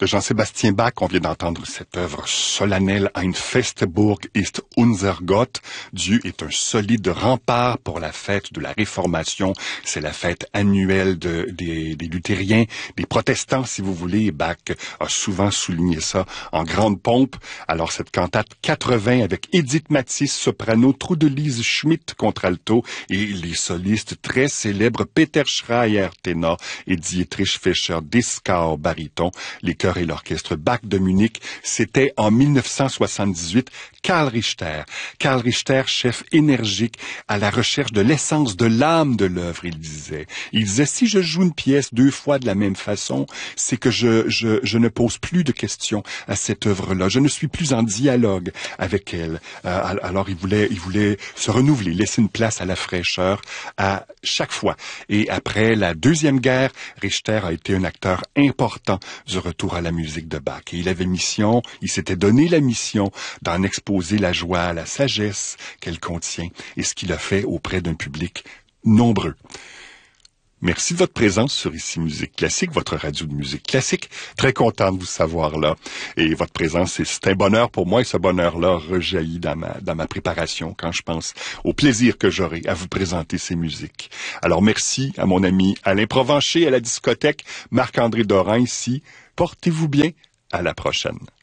De Jean-Sébastien Bach, on vient d'entendre cette œuvre solennelle. Ein Festburg ist unser Gott. Dieu est un solide rempart pour la fête de la Réformation. C'est la fête annuelle des luthériens, des protestants, si vous voulez. Bach a souvent souligné ça en grande pompe. Alors cette cantate 80 avec Edith Matisse, soprano, Trudelise Schmidt, contralto, et les solistes très célèbres Peter Schreier, ténor, et Dietrich Fischer, Dieskau, baryton. Les chœurs et l'orchestre Bach de Munich, c'était en 1978. Karl Richter, chef énergique à la recherche de l'essence de l'âme de l'œuvre, il disait, si je joue une pièce deux fois de la même façon, c'est que je ne pose plus de questions à cette œuvre-là, je ne suis plus en dialogue avec elle. Alors il voulait se renouveler, laisser une place à la fraîcheur à chaque fois. Et après la Deuxième Guerre, Richter a été un acteur important du retour à la musique de Bach. Et il s'était donné la mission d'en exposer la joie, la sagesse qu'elle contient, et ce qu'il a fait auprès d'un public nombreux. Merci de votre présence sur Ici Musique Classique, votre radio de musique classique. Très content de vous savoir là. Et votre présence, c'est un bonheur pour moi, et ce bonheur-là rejaillit dans ma préparation quand je pense au plaisir que j'aurai à vous présenter ces musiques. Alors merci à mon ami Alain Provencher à la discothèque, Marc-André Dorin ici. Portez-vous bien. À la prochaine.